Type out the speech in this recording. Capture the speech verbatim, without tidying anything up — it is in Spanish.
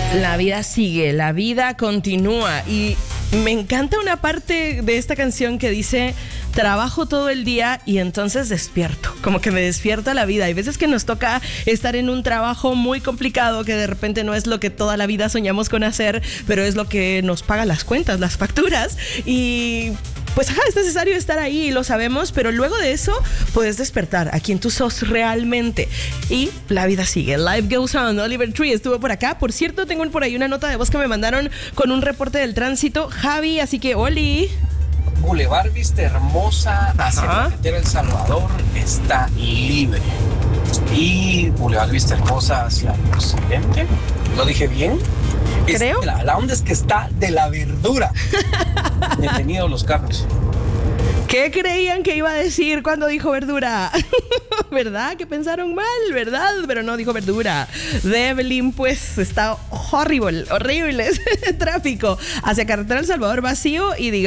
La vida sigue, la vida continúa y me encanta una parte de esta canción que dice: trabajo todo el día y entonces despierto, como que me despierta la vida. Hay veces que nos toca estar en un trabajo muy complicado que de repente no es lo que toda la vida soñamos con hacer, pero es lo que nos paga las cuentas, las facturas, y pues ajá, es necesario estar ahí y lo sabemos, pero luego de eso puedes despertar a quien tú sos realmente y la vida sigue. Life goes on. Oliver Tree estuvo por acá. Por cierto, tengo por ahí una nota de voz que me mandaron con un reporte del tránsito, Javi, así que Oli. Boulevard Vista Hermosa hacia la carretera El Salvador está libre. Y Boulevard Vista Hermosa hacia el occidente, ¿lo dije bien? Creo. La, la onda es que está de la verdura. Detenidos los carros. ¿Qué creían que iba a decir cuando dijo verdura? ¿Verdad? Que pensaron mal, ¿verdad? Pero no dijo verdura. Devlin, pues está horrible, horrible ese tráfico hacia carretera El Salvador vacío y digamos